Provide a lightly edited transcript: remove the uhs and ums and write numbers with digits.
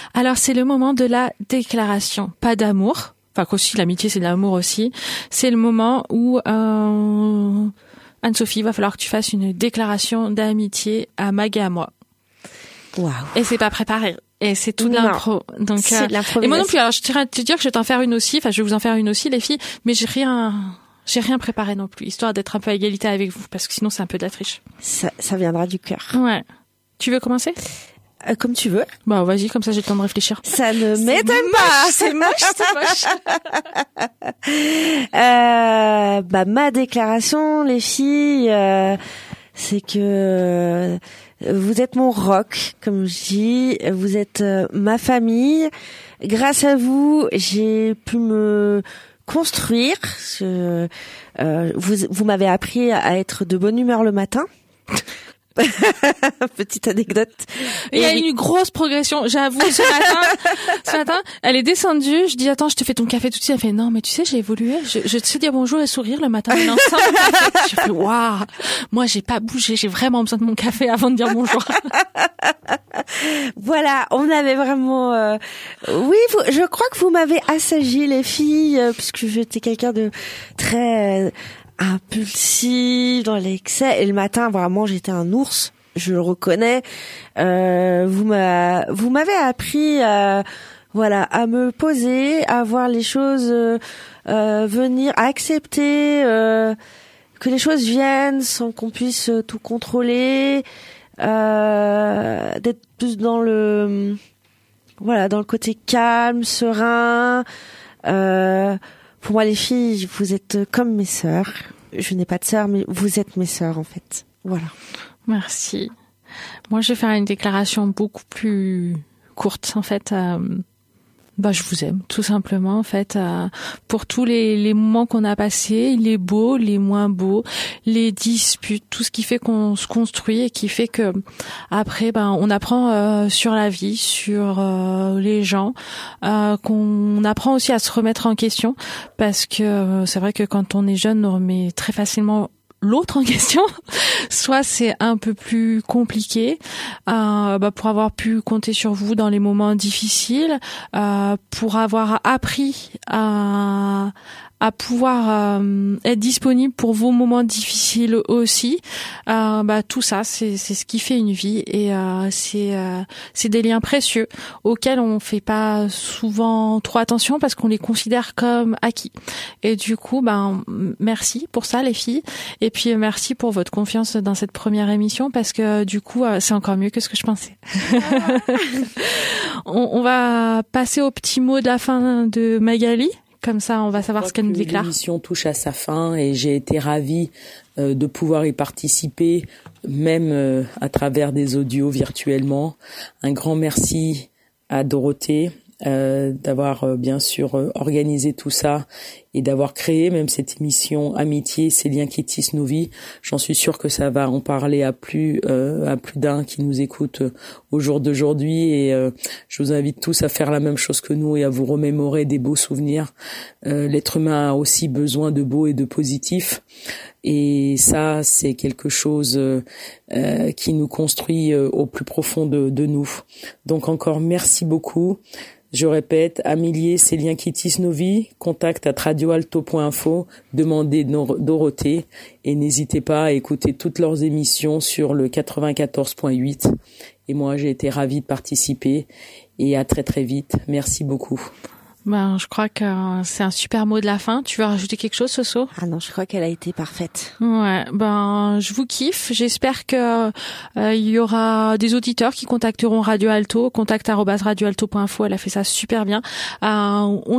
Alors, c'est le moment de la déclaration. Pas d'amour. Enfin, qu'aussi, l'amitié, c'est de l'amour aussi. C'est le moment où, Anne-Sophie, il va falloir que tu fasses une déclaration d'amitié à Mag et à moi. Waouh. Et c'est pas préparé. Et c'est tout de l'impro. Donc, c'est de l'improvisation. Et moi non plus. Alors, je tiens à te dire que je vais t'en faire une aussi. Enfin, je vais vous en faire une aussi, les filles. Mais j'ai rien préparé non plus. Histoire d'être un peu à égalité avec vous. Parce que sinon, c'est un peu de la triche. Ça viendra du cœur. Ouais. Tu veux commencer? Comme tu veux. Bah, vas-y, comme ça, j'ai le temps de réfléchir. Ça ne m'étonne pas. C'est moche. Ma déclaration, les filles, c'est que vous êtes mon rock, comme je dis. Vous êtes ma famille. Grâce à vous, j'ai pu me construire. Vous m'avez appris à être de bonne humeur le matin. Petite anecdote. Il y a une grosse progression, j'avoue. Ce matin, elle est descendue. Je dis attends, je te fais ton café tout de suite. Elle fait non, mais tu sais, j'ai évolué. Je te sais dire bonjour et sourire le matin. Je fais waouh. Moi, j'ai pas bougé. J'ai vraiment besoin de mon café avant de dire bonjour. Voilà, on avait vraiment. Oui, je crois que vous m'avez assagi les filles, puisque j'étais quelqu'un de très impulsif dans l'excès, et le matin vraiment j'étais un ours, je le reconnais. Vous m'avez appris à me poser, à voir les choses venir, à accepter que les choses viennent sans qu'on puisse tout contrôler, d'être plus dans le côté calme, serein. Pour moi, les filles, vous êtes comme mes sœurs. Je n'ai pas de sœurs, mais vous êtes mes sœurs, en fait. Voilà. Merci. Moi, je vais faire une déclaration beaucoup plus courte, en fait. Je vous aime, tout simplement, en fait, pour tous les moments qu'on a passés, les beaux, les moins beaux, les disputes, tout ce qui fait qu'on se construit et qui fait que après, on apprend sur la vie, sur les gens, qu'on apprend aussi à se remettre en question, parce que c'est vrai que quand on est jeune, on remet très facilement l'autre en question, soit c'est un peu plus compliqué pour avoir pu compter sur vous dans les moments difficiles, pour avoir appris à pouvoir être disponible pour vos moments difficiles aussi. Tout ça, c'est ce qui fait une vie, et c'est des liens précieux auxquels on fait pas souvent trop attention parce qu'on les considère comme acquis. Et du coup, merci pour ça les filles, et puis merci pour votre confiance dans cette première émission, parce que du coup, c'est encore mieux que ce que je pensais. On va passer au petit mot de la fin de Magali. Comme ça, on va savoir ce qu'elle nous déclare. L'émission touche à sa fin et j'ai été ravie de pouvoir y participer, même à travers des audios virtuellement. Un grand merci à Dorothée d'avoir bien sûr organisé tout ça et d'avoir créé même cette émission Amitié, ces liens qui tissent nos vies. J'en suis sûre que ça va en parler à plus d'un qui nous écoute au jour d'aujourd'hui, et je vous invite tous à faire la même chose que nous et à vous remémorer des beaux souvenirs. L'être humain a aussi besoin de beau et de positif, et ça c'est quelque chose qui nous construit au plus profond de nous. Donc encore merci beaucoup. Je répète, Amitié, ces liens qui tissent nos vies, contact @ radioalto.info, demandez Dorothée, et n'hésitez pas à écouter toutes leurs émissions sur le 94.8. Et moi, j'ai été ravie de participer, et à très très vite. Merci beaucoup. Je crois que c'est un super mot de la fin. Tu veux rajouter quelque chose, Soso? Ah non, je crois qu'elle a été parfaite. Ouais, je vous kiffe. J'espère que il y aura des auditeurs qui contacteront Radio Alto, contact @ radioalto.info. Elle a fait ça super bien.